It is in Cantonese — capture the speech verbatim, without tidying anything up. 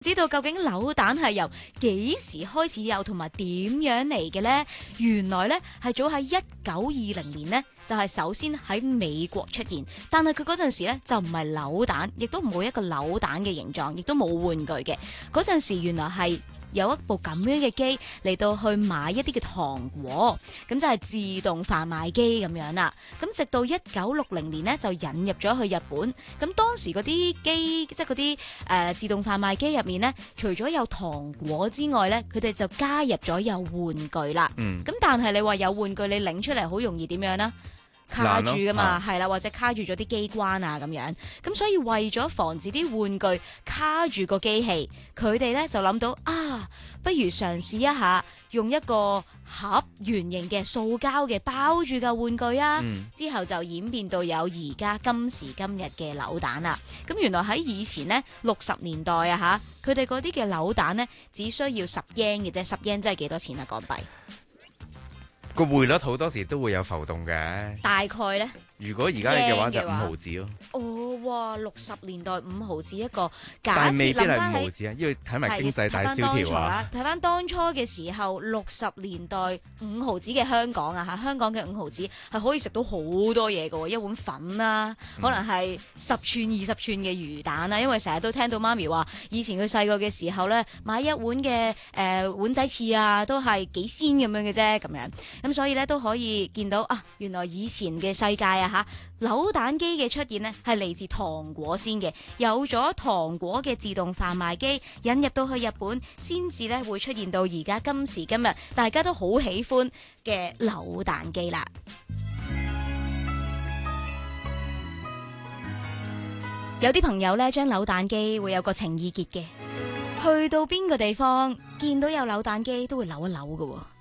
知道究竟扭蛋係由幾時開始有同埋點樣嚟嘅呢？原來呢係早喺一九二零年呢，就係首先喺美國出現，但係佢嗰陣時呢就唔係扭蛋，亦都冇一個扭蛋嘅形狀，亦都冇玩具嘅。嗰陣時原來係有一部咁樣嘅機嚟到去買一啲嘅糖果，咁就係自動販賣機咁樣啦。咁直到一九六零年呢，就引入咗去日本。咁當時嗰啲機，即係嗰啲誒自動販賣機入面呢，除咗有糖果之外呢，佢哋就加入咗有玩具啦。 嗯， 咁但係你話有玩具，你拎出嚟好容易點樣呢？卡住噶嘛，係啦，或者卡住咗啲機關啊咁樣，咁所以為咗防止啲玩具卡住個機器，佢哋咧就諗到啊，不如嘗試一下用一個盒圓形嘅塑膠嘅包住嘅玩具啊， 嗯、 之後就演變到有而家今時今日嘅扭蛋啦。咁原來喺以前呢，六十年代啊吓，佢哋嗰啲嘅扭蛋呢，只需要十 yen 嘅啫，十 yen 真係幾多錢啊港幣？ 個匯率好多時都會有浮動嘅。 大概呢？ 如果而家嘅話就五毫子咯。 哦，哇！六十年代五毫子一個，假但係未設必係五諗翻起， 毫子啊，因為睇埋經濟大蕭條啊。 睇翻當初嘅時候，六十年代五毫子嘅香港啊嚇，香港嘅五毫子係可以食到好多嘢嘅喎，一碗粉啦，可能係十寸二十寸嘅魚蛋啦，因為成日都聽到媽咪話，以前佢細個嘅時候咧，買一碗嘅誒、呃、碗仔翅啊，都係幾仙咁樣嘅啫，咁樣咁所以咧都可以見到啊，原來以前嘅世界啊嚇，扭蛋機嘅出現呢係嚟自糖果先嘅，有咗糖果嘅自動販賣機引入到去日本，先至咧會出現到而家今時今日大家都好喜歡嘅扭蛋機啦。有啲朋友咧將扭蛋機會有個情意結嘅，去到邊個地方見到有扭蛋機都會扭一扭㗎喎。